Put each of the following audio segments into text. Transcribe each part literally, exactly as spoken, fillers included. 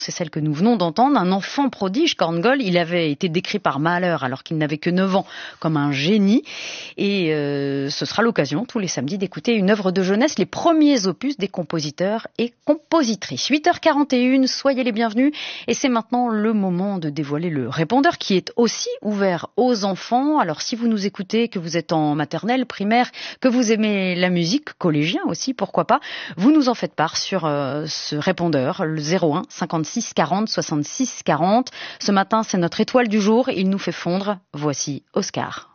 C'est celle que nous venons d'entendre, un enfant prodige, Korngold. Il avait été décrit par Mahler alors qu'il n'avait que neuf ans comme un génie. Et euh, ce sera l'occasion tous les samedis d'écouter une œuvre de jeunesse, les premiers opus des compositeurs et compositrices. huit heures quarante et une, soyez les bienvenus. Et c'est maintenant le moment de dévoiler le répondeur qui est aussi ouvert aux enfants. Alors si vous nous écoutez, que vous êtes en maternelle, primaire, que vous aimez la musique, collégien aussi, pourquoi pas, vous nous en faites part sur euh, ce répondeur, le zéro un cinquante-six quarante soixante-six quarante. Ce matin, c'est notre étoile du jour. Il nous fait fondre. Voici Oscar.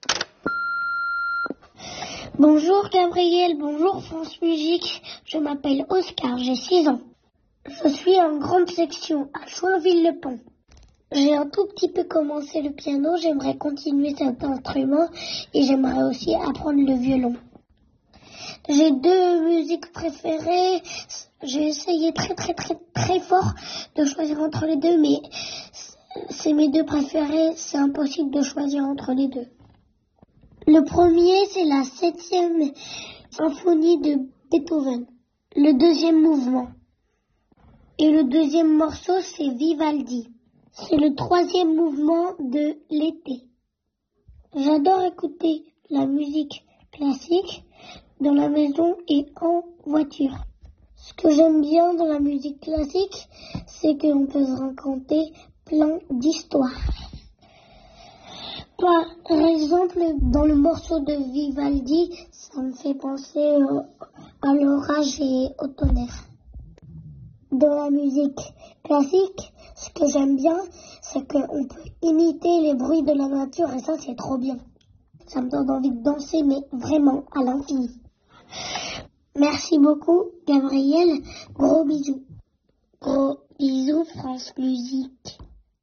Bonjour Gabriel, bonjour France Musique. Je m'appelle Oscar, j'ai six ans. Je suis en grande section à Joinville-le-Pont. J'ai un tout petit peu commencé le piano, j'aimerais continuer cet instrument et j'aimerais aussi apprendre le violon. J'ai deux musiques préférées. J'ai essayé très très très très fort de choisir entre les deux, mais c'est mes deux préférées. C'est impossible de choisir entre les deux. Le premier, c'est la septième symphonie de Beethoven, le deuxième mouvement. Et le deuxième morceau, c'est Vivaldi. C'est le troisième mouvement de l'été. J'adore écouter la musique classique dans la maison et en voiture. Ce que j'aime bien dans la musique classique, c'est qu'on peut se raconter plein d'histoires. Par exemple, dans le morceau de Vivaldi, ça me fait penser à l'orage et au tonnerre. Dans la musique classique, ce que j'aime bien, c'est qu'on peut imiter les bruits de la nature et ça, c'est trop bien. Ça me donne envie de danser, mais vraiment à l'infini. Merci beaucoup, Gabriel. Gros bisous. Gros bisous, France Musique.